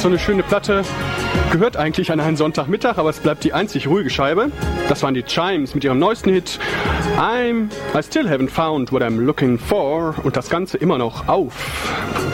so eine schöne Platte. Gehört eigentlich an einen Sonntagmittag, aber es bleibt die einzig ruhige Scheibe. Das waren die Chimes mit ihrem neuesten Hit I still haven't found what I'm looking for und das Ganze immer noch auf